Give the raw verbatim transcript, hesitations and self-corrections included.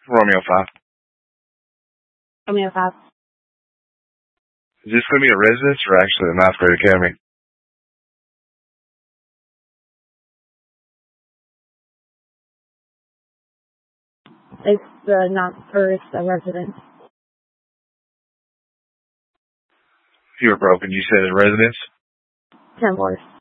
Romeo five. Romeo five. Is this going to be a residence or actually a ninth grade academy? It's the not first a residence. You were broken. You said a residence? Ten floors.